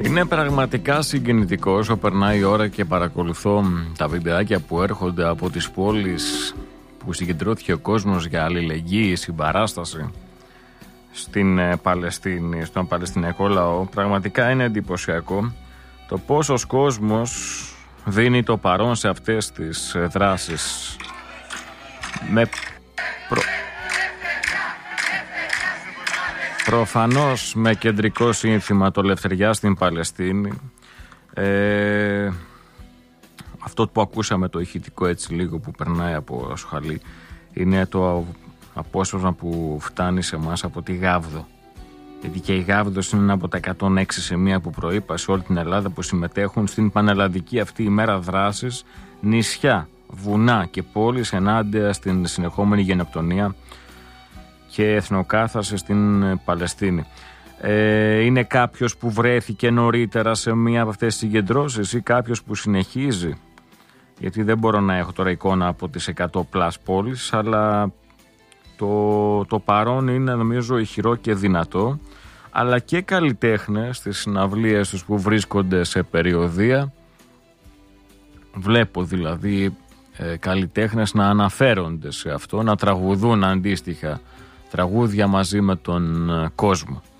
Είναι πραγματικά συγκινητικό όσο περνάει η ώρα και παρακολουθώ τα βιντεάκια που έρχονται από τις πόλεις που συγκεντρώθηκε ο κόσμος για αλληλεγγύη, συμπαράσταση στην Παλαιστίνη, στον Παλαιστινιακό λαό. Πραγματικά είναι εντυπωσιακό το πόσος κόσμος δίνει το παρόν σε αυτές τις δράσεις. Προφανώς με κεντρικό σύνθημα το ελευθεριά στην Παλαιστίνη. Αυτό που ακούσαμε, το ηχητικό έτσι λίγο που περνάει από Σοχαλή, είναι το απόσπασμα που φτάνει σε εμάς από τη Γάβδο. Γιατί και η Γάβδος είναι ένα από τα 106 σημεία που προείπα σε όλη την Ελλάδα που συμμετέχουν στην πανελλαδική αυτή ημέρα δράσης, νησιά, βουνά και πόλεις ενάντια στην συνεχόμενη γενοκτονία και εθνοκάθαρση στην Παλαιστίνη. Είναι κάποιος που βρέθηκε νωρίτερα σε μία από αυτές τις συγκεντρώσεις ή κάποιος που συνεχίζει? Γιατί δεν μπορώ να έχω τώρα εικόνα από τις 100 πλάς πόλεις, αλλά το παρόν είναι νομίζω ηχηρό και δυνατό, αλλά και καλλιτέχνες στις συναυλίες τους που βρίσκονται σε περιοδεία. Βλέπω δηλαδή καλλιτέχνες να αναφέρονται σε αυτό, να τραγουδούν αντίστοιχα τραγούδια μαζί με τον κόσμο.